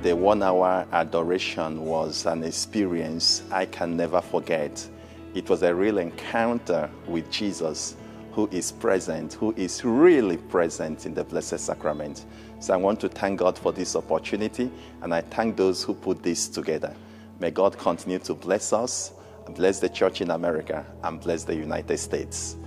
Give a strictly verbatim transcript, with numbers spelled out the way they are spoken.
The one-hour adoration was an experience I can never forget. It was a real encounter with Jesus, who is present, who is really present in the Blessed Sacrament. So I want to thank God for this opportunity, and I thank those who put this together. May God continue to bless us, bless the church in America, and bless the United States.